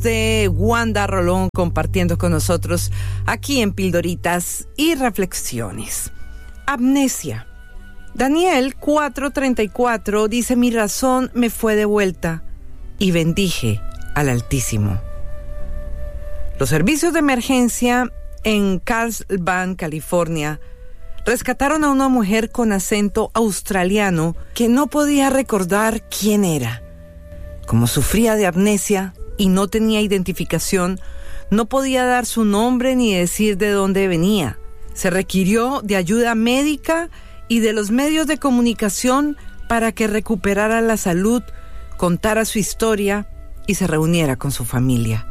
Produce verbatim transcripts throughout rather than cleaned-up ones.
de Wanda Rolón compartiendo con nosotros aquí en Pildoritas y Reflexiones. Amnesia. Daniel cuatro treinta y cuatro dice: mi razón me fue devuelta y bendije al Altísimo. Los servicios de emergencia en Carlsbad, California, rescataron a una mujer con acento australiano que no podía recordar quién era. Como sufría de amnesia y no tenía identificación, no podía dar su nombre ni decir de dónde venía. Se requirió de ayuda médica y de los medios de comunicación para que recuperara la salud, contara su historia y se reuniera con su familia.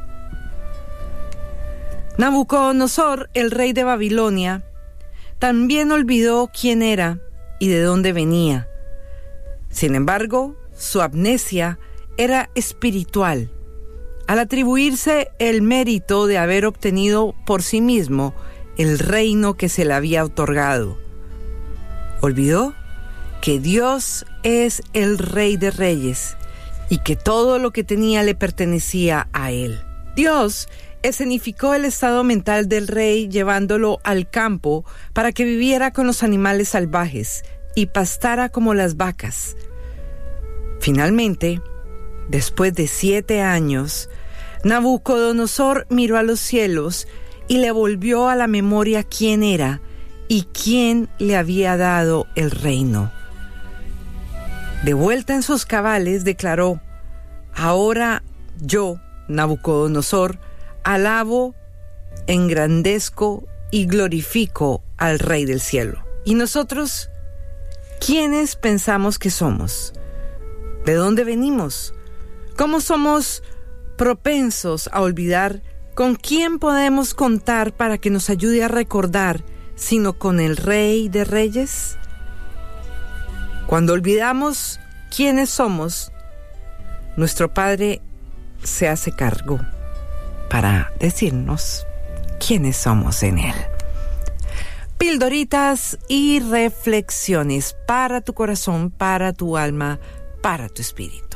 Nabucodonosor, el rey de Babilonia, también olvidó quién era y de dónde venía. Sin embargo, su amnesia era espiritual, al atribuirse el mérito de haber obtenido por sí mismo el reino que se le había otorgado. Olvidó que Dios es el Rey de Reyes y que todo lo que tenía le pertenecía a Él. Dios escenificó el estado mental del rey llevándolo al campo para que viviera con los animales salvajes y pastara como las vacas. Finalmente, después de siete años, Nabucodonosor miró a los cielos y le volvió a la memoria quién era y quién le había dado el reino. De vuelta en sus cabales, declaró: ahora yo, Nabucodonosor, alabo, engrandezco y glorifico al Rey del cielo. ¿Y nosotros? ¿Quiénes pensamos que somos? ¿De dónde venimos? ¿Cómo somos propensos a olvidar? ¿Con quién podemos contar para que nos ayude a recordar, sino con el Rey de Reyes? Cuando olvidamos quiénes somos, nuestro Padre se hace cargo para decirnos quiénes somos en Él. Pildoritas y reflexiones para tu corazón, para tu alma, para tu espíritu.